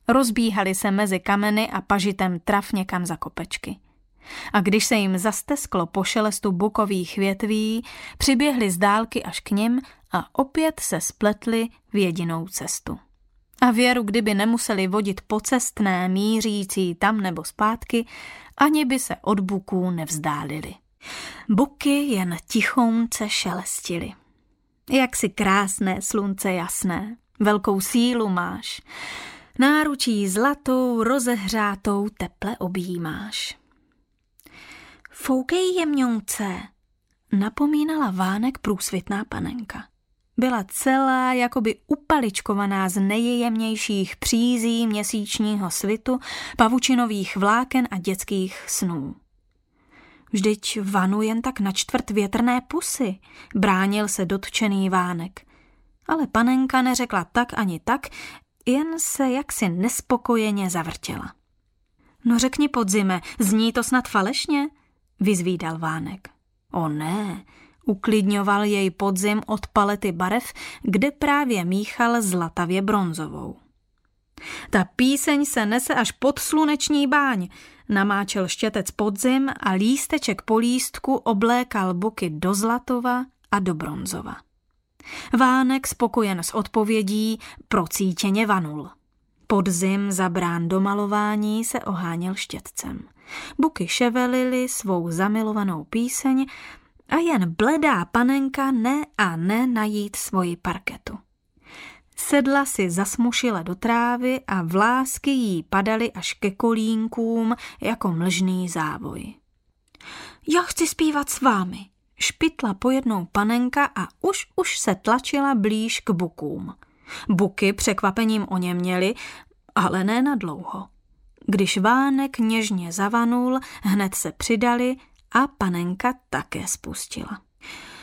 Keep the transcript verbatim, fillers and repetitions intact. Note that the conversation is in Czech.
Rozbíhali se mezi kameny a pažitem trav někam za kopečky. A když se jim zastesklo po šelestu bukových větví, přiběhli z dálky až k nim a opět se spletli v jedinou cestu. A věru, kdyby nemuseli vodit po cestné mířící tam nebo zpátky, ani by se od buků nevzdálili. Buky jen tichounce šelestily. Jak si krásné slunce jasné, velkou sílu máš, náručí zlatou, rozehřátou teple objímáš. Foukej jemňouce, napomínala vánek průsvitná panenka. Byla celá jakoby upaličkovaná z nejjemnějších přízí měsíčního svitu, pavučinových vláken a dětských snů. Vždyť vanu jen tak na čtvrt větrné pusy, bránil se dotčený vánek. Ale panenka neřekla tak ani tak, jen se jaksi nespokojeně zavrtěla. No řekni, Podzime, zní to snad falešně? Vyzvídal vánek. O ne, uklidňoval jej Podzim od palety barev, kde právě míchal zlatavě bronzovou. Ta píseň se nese až pod sluneční báň, namáčel štětec Podzim a lísteček po lístku oblékal buky do zlatova a do bronzova. Vánek, spokojen s odpovědí, procítěně vanul. Podzim, zabrán do malování, se oháněl štětcem. Buky ševelily svou zamilovanou píseň a jen bledá panenka ne a ne najít svoji parketu. Sedla si zasmušile do trávy a vlásky jí padaly až ke kolínkům jako mlžný závoj. Já chci zpívat s vámi, špitla pojednou panenka a už už se tlačila blíž k bukům. Buky překvapením oněměly, ale ne na dlouho. Když vánek něžně zavanul, hned se přidali a panenka také spustila.